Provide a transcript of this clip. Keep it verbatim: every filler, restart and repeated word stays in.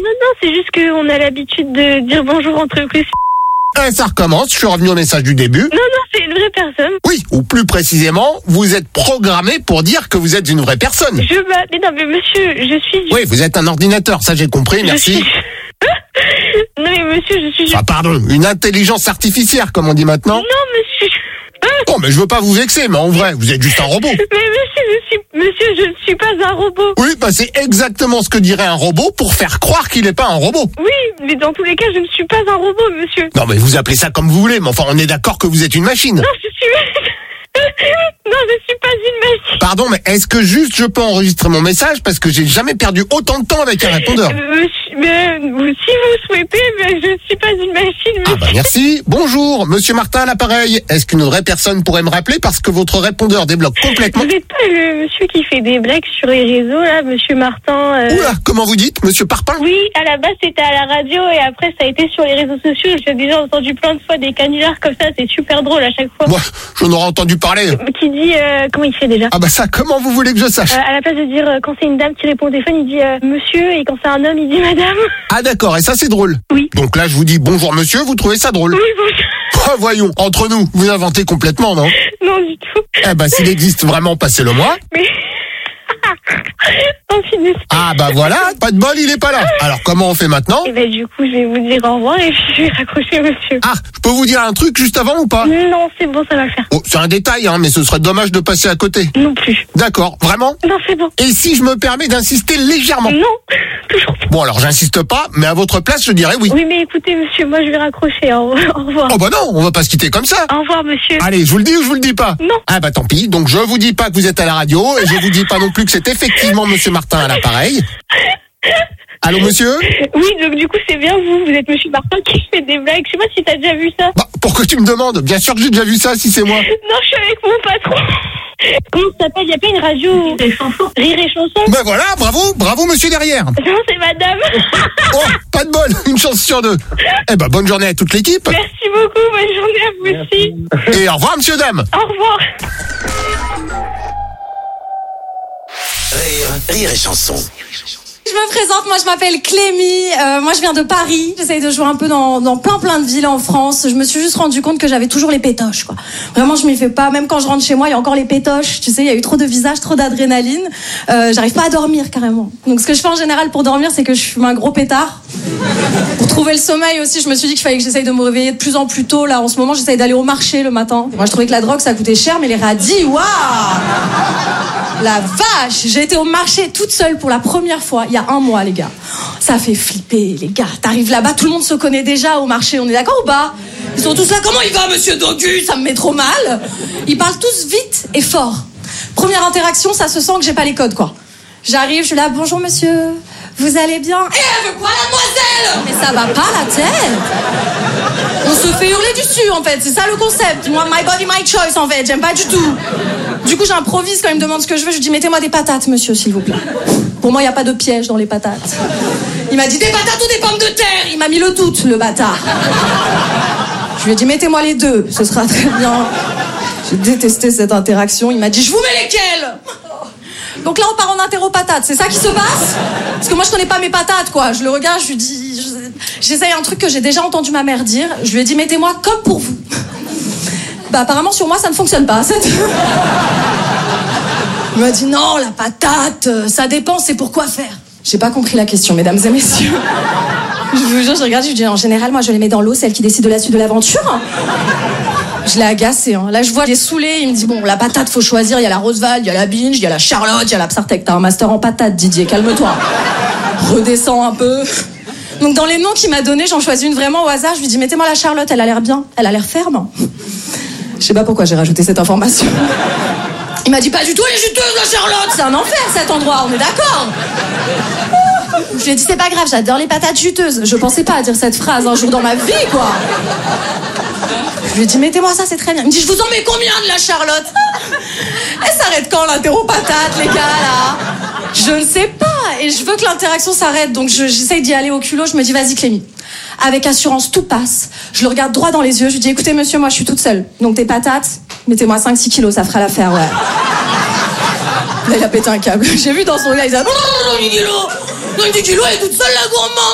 non, c'est juste qu'on a l'habitude de dire bonjour entre plus. Et ça recommence, je suis revenu au message du début. Non, non, c'est une vraie personne. Oui, ou plus précisément, vous êtes programmé pour dire que vous êtes une vraie personne. Je m'a... Mais non, mais monsieur, je suis... Oui, vous êtes un ordinateur, ça j'ai compris, je merci. Suis... non, mais monsieur, je suis... Ah, pardon, une intelligence artificielle, comme on dit maintenant. Non, monsieur... Bon, mais je veux pas vous vexer, mais en vrai, vous êtes juste un robot. Mais monsieur, je suis... Monsieur, je ne suis pas un robot. Oui, bah c'est exactement ce que dirait un robot pour faire croire qu'il n'est pas un robot. Oui, mais dans tous les cas, je ne suis pas un robot, monsieur. Non, mais vous appelez ça comme vous voulez, mais enfin, on est d'accord que vous êtes une machine. Non, je suis... Non, je suis pas une machine. Pardon, mais est-ce que juste je peux enregistrer mon message parce que j'ai jamais perdu autant de temps avec un répondeur. Monsieur, mais, si vous souhaitez, mais je ne suis pas une machine. Ah bah merci. Bonjour, Monsieur Martin à l'appareil. Est-ce qu'une vraie personne pourrait me rappeler parce que votre répondeur débloque complètement. Vous n'êtes pas le monsieur qui fait des blagues sur les réseaux, là, Monsieur Martin euh... Oula, comment vous dites, Monsieur Parpin? Oui, à la base c'était à la radio et après ça a été sur les réseaux sociaux. J'ai déjà entendu plein de fois des canulars comme ça, c'est super drôle à chaque fois. Moi, j'en aurais entendu parler. Qui dit, euh, comment il fait déjà? Ah bah ça, comment vous voulez que je sache? euh, À la place de dire, euh, quand c'est une dame qui répond au téléphone, il dit euh, monsieur, et quand c'est un homme, il dit madame. Ah d'accord, et ça c'est drôle. Oui. Donc là, je vous dis bonjour monsieur, vous trouvez ça drôle? Oui, bonjour. Oh, voyons, entre nous, vous inventez complètement, non? Non, du tout. Eh bah s'il existe vraiment, passez-le moi. Mais... Oh, ah bah voilà, pas de bol, il est pas là. Alors comment on fait maintenant? Et bah du coup je vais vous dire au revoir et puis je vais raccrocher monsieur. Ah, je peux vous dire un truc juste avant ou pas? Non, c'est bon, ça va le faire. Oh, c'est un détail, hein, mais ce serait dommage de passer à côté. Non plus. D'accord, vraiment? Non, c'est bon. Et si je me permets d'insister légèrement? Non, toujours pas. Bon alors j'insiste pas, mais à votre place je dirais oui. Oui mais écoutez monsieur, moi je vais raccrocher, au, au revoir. Oh bah non, on va pas se quitter comme ça. Au revoir monsieur. Allez, je vous le dis ou je vous le dis pas? Non. Ah bah tant pis, donc je vous dis pas que vous êtes à la radio, et je vous dis pas non plus que c'est effectivement Monsieur Martin à l'appareil. Allô monsieur? Oui, donc du coup c'est bien vous, vous êtes monsieur Martin qui fait des blagues, je sais pas si t'as déjà vu ça. Bah pourquoi tu me demandes? Bien sûr que j'ai déjà vu ça si c'est moi. Non, je suis avec mon patron. Comment ça s'appelle? Il y a pas une radio Rire et chanson. Rire et chanson. Ben voilà, bravo, bravo monsieur derrière. Non, c'est madame. Oh, pas de bol, une chance sur deux. Eh ben bonne journée à toute l'équipe. Merci beaucoup, bonne journée à vous aussi. Et au revoir monsieur dame. Au revoir. Rire, rire et chanson. Je me présente, moi je m'appelle Clémy, euh, moi je viens de Paris, j'essaye de jouer un peu dans, dans plein plein de villes en France. Je me suis juste rendu compte que j'avais toujours les pétoches, quoi. Vraiment je m'y fais pas, même quand je rentre chez moi il y a encore les pétoches, tu sais, il y a eu trop de visages, trop d'adrénaline, euh, j'arrive pas à dormir carrément. Donc ce que je fais en général pour dormir c'est que je fume un gros pétard. Pour trouver le sommeil aussi, je me suis dit qu'il fallait que j'essaye de me réveiller de plus en plus tôt. Là en ce moment j'essaye d'aller au marché le matin. Moi je trouvais que la drogue ça coûtait cher, mais les radis, waouh! La vache! J'ai été au marché toute seule pour la première fois, il y a un mois, les gars. Ça fait flipper, les gars. T'arrives là-bas, tout le monde se connaît déjà au marché, on est d'accord ou pas? Ils sont tous là, comment il va, monsieur Dogu? Ça me met trop mal. Ils parlent tous vite et fort. Première interaction, ça se sent que j'ai pas les codes, quoi. J'arrive, je suis là, bonjour monsieur, vous allez bien? Eh, elle veut quoi, la demoiselle? Mais ça va pas, la tête? On se fait hurler dessus, en fait, c'est ça le concept. Moi, my body, my choice, en fait, j'aime pas du tout. Du coup, j'improvise quand il me demande ce que je veux. Je lui dis, mettez-moi des patates, monsieur, s'il vous plaît. Pour moi, il n'y a pas de piège dans les patates. Il m'a dit, des patates ou des pommes de terre? Il m'a mis le doute, le bâtard. Je lui ai dit, mettez-moi les deux, ce sera très bien. J'ai détesté cette interaction. Il m'a dit, je vous mets lesquelles? Donc là, on part en interro patates. C'est ça qui se passe? Parce que moi, je connais pas mes patates, quoi. Je le regarde, je lui dis... je- J'essaye un truc que j'ai déjà entendu ma mère dire. Je lui ai dit, mettez-moi comme pour vous. Bah, apparemment, sur moi, ça ne fonctionne pas. Cette... Il m'a dit, non, la patate, euh, ça dépend, c'est pour quoi faire. J'ai pas compris la question, mesdames et messieurs. Je vous jure, je regarde, je lui dis, en général, moi, je les mets dans l'eau, c'est elle qui décide de la suite de l'aventure. Je l'ai agacé, hein. Là, je vois, il est saoulé. Il me dit, bon, la patate, faut choisir. Il y a la Roosevelt, il y a la Binge, il y a la Charlotte, il y a la Psartec. T'as un master en patate, Didier, calme-toi. Redescends un peu. Donc, dans les noms qu'il m'a donnés, j'en choisis une vraiment au hasard. Je lui dis, mettez-moi la Charlotte, elle a l'air bien. Elle a l'air ferme. Je sais pas pourquoi j'ai rajouté cette information. Il m'a dit, pas du tout, elle est juteuse, la Charlotte. C'est un enfer, cet endroit, on est d'accord? Je lui ai dit, c'est pas grave, j'adore les patates juteuses. Je pensais pas à dire cette phrase un jour dans ma vie, quoi. Je lui ai dit, mettez-moi ça, c'est très bien. Il me dit, je vous en mets combien de la Charlotte? Elle s'arrête quand, l'interro patate, les gars, là? Je ne sais pas. Et je veux que l'interaction s'arrête. Donc, je- j'essaye d'y aller au culot. Je me dis, vas-y, Clémy. Avec assurance, tout passe. Je le regarde droit dans les yeux. Je lui dis, écoutez, monsieur, moi, je suis toute seule. Donc, tes patates, mettez-moi cinq six kilos, ça fera l'affaire, ouais. Là, il a pété un câble. J'ai vu dans son regard, il disait, non, non, non, non, dix kilos. Non, dix kilos, elle est toute seule, la gourmande.